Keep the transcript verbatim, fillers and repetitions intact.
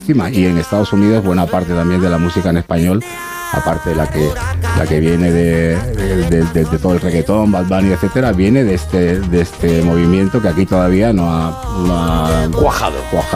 Y en Estados Unidos buena parte también de la música en español, aparte de la que la que viene de, de, de, de todo el reggaetón, Bad Bunny, etcétera, viene de este de este movimiento que aquí todavía no ha, no ha cuajado. cuajado.